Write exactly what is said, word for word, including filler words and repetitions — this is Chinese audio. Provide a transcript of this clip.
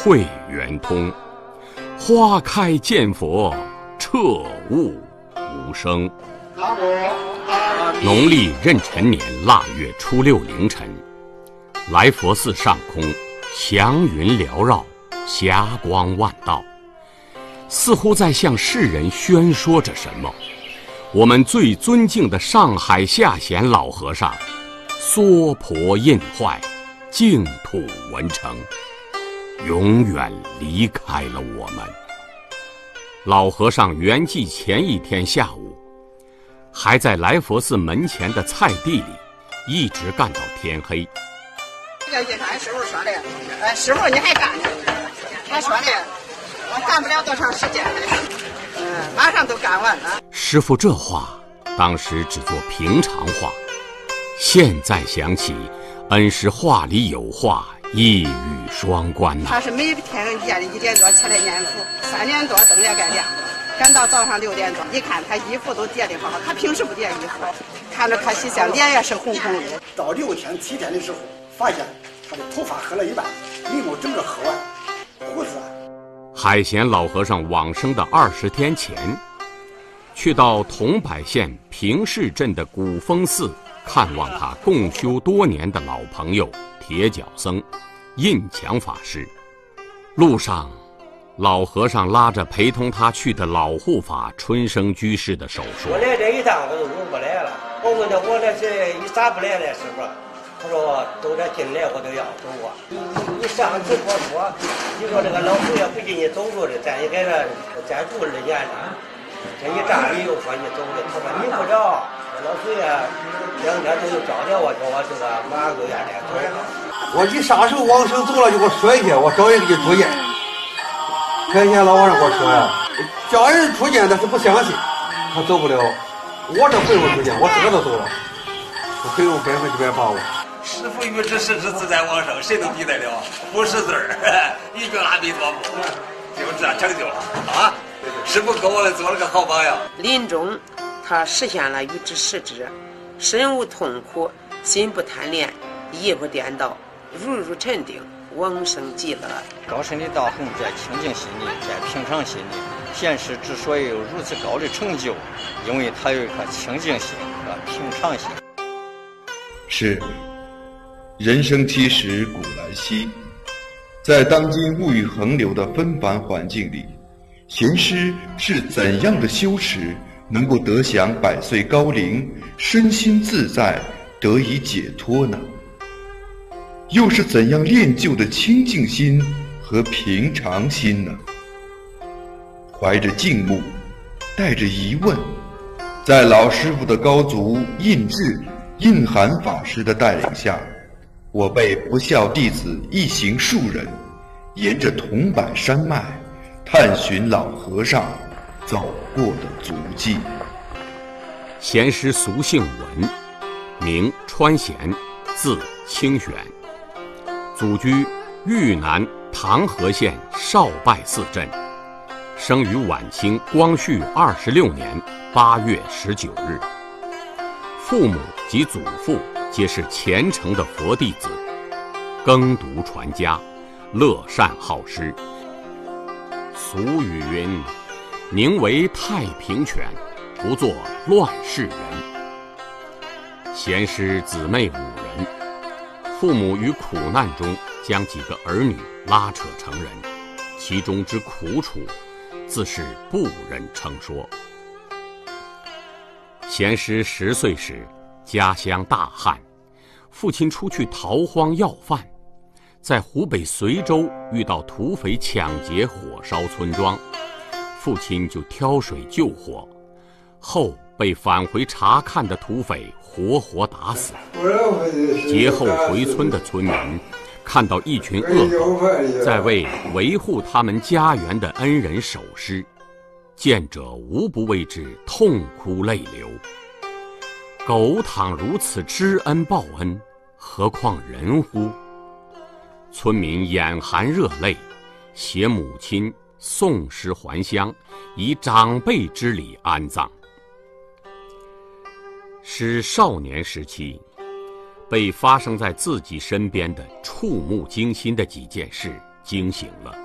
慧圆通，花开见佛，彻悟无声。农历壬辰年腊月初六凌晨，来佛寺上空祥云缭绕，霞光万道，似乎在向世人宣说着什么。我们最尊敬的上海下贤老和尚娑婆印坏，净土文成，永远离开了我们。老和尚圆寂前一天下午，还在来佛寺门前的菜地里一直干到天黑。 这个一俺师傅说的，呃，师傅你还干呢？他说的，我干不了多长时间了，嗯，马上都干完了。 师傅这话当时只做平常话，现在想起，恩师话里有话，一语双关呐、啊。 他是每天夜里一点多起来念佛，三点多灯也该亮了，赶到早上六点多，一看他衣服都叠得好，他平时不叠衣服，看着可喜相，脸也是红红的。 到六天七天的时候，发现他的头发黑了一半，眉毛整个黑完，胡子。 海贤老和尚往生的二十天前，去到桐柏县平市镇的古峰寺看望他共修多年的老朋友铁脚僧印强法师。路上，老和尚拉着陪同他去的老护法春生居士的手说：“ 我来这一趟我都用不来了。我问他我这是你咋不来了，师傅？他说都这进来我都要走啊。你你你上次我说，你说这个老佛爷不给你走路的，咱也给这再住二年了。这一站里又说你走的，他说你不着，老佛爷两天都又找着我，叫我这个马上就愿来走。 我一啥时候往生走了就给我说一下，我找人给你出见。开前老和尚给我说呀，叫人出见他是不相信，他走不了。我这回我出见，我这都走了，我可以用百分之百把握。 师父欲知世之自在往生，谁能比得了？不识字儿，一句阿弥陀佛，就这成就了啊！师父给我们做了个好榜样。 临终，他实现了欲知世之，身无痛苦，心不贪恋，意不颠倒，如如沉定，往生极乐。 高深的道行在清净心里，在平常心里。贤师之所以有如此高的成就，因为他有一颗清净心和平常心。 是。人生七十古来稀，在当今物欲横流的纷繁环境里，贤师是怎样的修持能够得享百岁高龄，身心自在，得以解脱呢？又是怎样练就的清净心和平常心呢？怀着敬慕，带着疑问，在老师傅的高足印智印涵法师的带领下，我辈不孝弟子一行数人，沿着桐柏山脉，探寻老和尚走过的足迹。 贤师俗姓文，名川贤，字清玄，祖居豫南唐河县少拜寺镇，生于晚清光绪二十六年八月十九日。父母及祖父皆是虔诚的佛弟子，耕读传家，乐善好施。俗语云：宁为太平犬，不做乱世人。贤师姊妹五人，父母于苦难中将几个儿女拉扯成人，其中之苦楚，自是不忍称说。贤师十岁时，家乡大旱，父亲出去逃荒要饭，在湖北随州遇到土匪抢劫火烧村庄，父亲就挑水救火，后被返回查看的土匪活活打死。劫后回村的村民看到一群恶狗在为维护他们家园的恩人守尸，见者无不为之痛哭泪流。狗倘如此知恩报恩，何况人乎？村民眼含热泪，携母亲送尸还乡，以长辈之礼安葬。师少年时期，被发生在自己身边的触目惊心的几件事惊醒了。